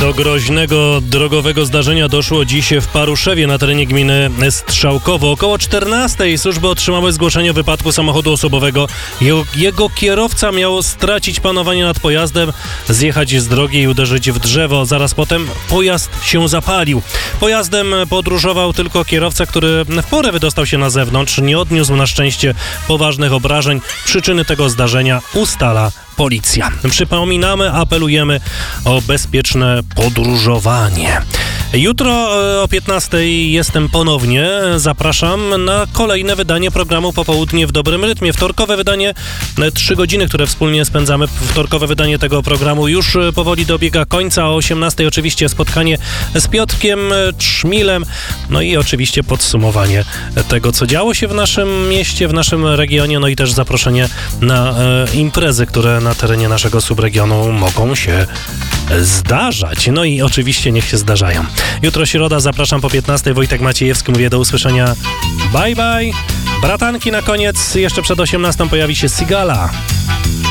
Do groźnego drogowego zdarzenia doszło dziś w Paruszewie na terenie gminy Strzałkowo. Około 14:00 służby otrzymały zgłoszenie o wypadku samochodu osobowego. Jego kierowca miał stracić panowanie nad pojazdem, zjechać z drogi i uderzyć w drzewo. Zaraz potem pojazd się zapalił. Pojazdem podróżował tylko kierowca, który w porę wydostał się na zewnątrz. Nie odniósł na szczęście poważnych obrażeń. Przyczyny tego zdarzenia ustala policja. Przypominamy, apelujemy o bezpieczne podróżowanie. Jutro o 15:00 jestem ponownie. Zapraszam na kolejne wydanie programu Popołudnie w dobrym rytmie. Wtorkowe wydanie, 3 godziny, które wspólnie spędzamy. Wtorkowe wydanie tego programu już powoli dobiega końca. O 18:00 oczywiście spotkanie z Piotrkiem Trzmilem. No i oczywiście podsumowanie tego, co działo się w naszym mieście, w naszym regionie. No i też zaproszenie na imprezy, które na terenie naszego subregionu mogą się zdarzać. No i oczywiście niech się zdarzają. Jutro środa, zapraszam po 15:00. Wojtek Maciejewski, mówię do usłyszenia. Bye bye. Bratanki na koniec. Jeszcze przed 18:00 pojawi się Sigala.